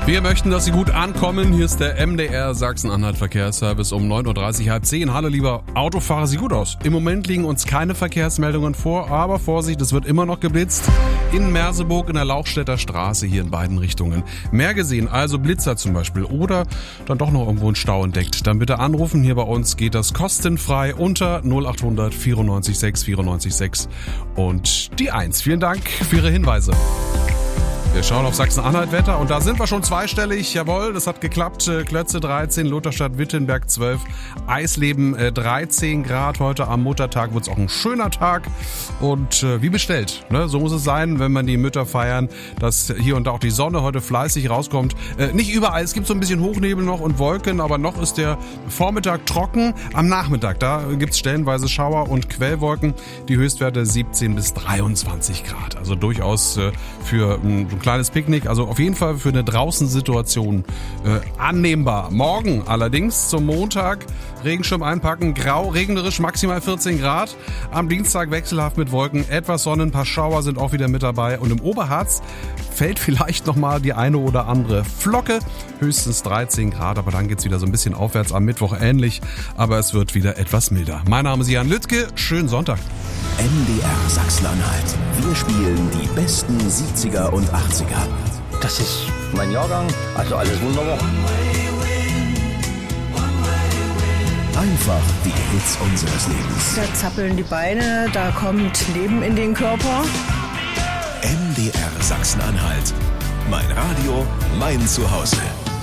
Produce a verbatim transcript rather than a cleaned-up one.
Wir möchten, dass Sie gut ankommen. Hier ist der M D R Sachsen-Anhalt Verkehrsservice um neun Uhr dreißig, halb zehn. Hallo lieber Autofahrer, sieht gut aus. Im Moment liegen uns keine Verkehrsmeldungen vor, aber Vorsicht, es wird immer noch geblitzt. In Merseburg in der Lauchstädter Straße hier in beiden Richtungen. Mehr gesehen, also Blitzer zum Beispiel oder dann doch noch irgendwo einen Stau entdeckt. Dann bitte anrufen, hier bei uns geht das kostenfrei unter null acht hundert vierundneunzig sechs vierundneunzig sechs und die eins. Vielen Dank für Ihre Hinweise. Wir schauen auf Sachsen-Anhalt-Wetter und da sind wir schon zweistellig. Jawohl, das hat geklappt. Klötze dreizehn, Lutherstadt-Wittenberg zwölf, Eisleben dreizehn Grad. Heute am Muttertag wird es auch ein schöner Tag und äh, wie bestellt. Ne? So muss es sein, wenn man die Mütter feiern, dass hier und da auch die Sonne heute fleißig rauskommt. Äh, nicht überall, es gibt so ein bisschen Hochnebel noch und Wolken, aber noch ist der Vormittag trocken. Am Nachmittag, da gibt es stellenweise Schauer und Quellwolken. Die Höchstwerte siebzehn bis dreiundzwanzig Grad. Also durchaus äh, für ein kleines Picknick, also auf jeden Fall für eine Draußensituation äh, annehmbar. Morgen allerdings zum Montag Regenschirm einpacken, grau, regnerisch, maximal vierzehn Grad. Am Dienstag wechselhaft mit Wolken, etwas Sonne, ein paar Schauer sind auch wieder mit dabei und im Oberharz fällt vielleicht nochmal die eine oder andere Flocke, höchstens dreizehn Grad, aber dann geht's wieder so ein bisschen aufwärts, am Mittwoch ähnlich, aber es wird wieder etwas milder. Mein Name ist Jan Lüttke, schönen Sonntag. M D R Sachsen-Anhalt. Wir spielen die besten siebziger und achtziger. Das ist mein Jahrgang, also alles wunderbar. Einfach die Hits unseres Lebens. Da zappeln die Beine, da kommt Leben in den Körper. M D R Sachsen-Anhalt. Mein Radio, mein Zuhause.